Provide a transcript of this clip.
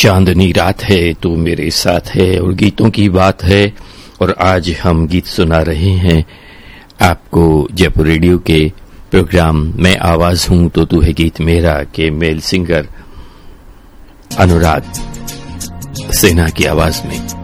चांदनी रात है तू मेरे साथ है और गीतों की बात है। और आज हम गीत सुना रहे हैं आपको जयपुर रेडियो के प्रोग्राम मैं आवाज हूं तो तू है गीत मेरा के मेल सिंगर अनुराग सिन्हा की आवाज में।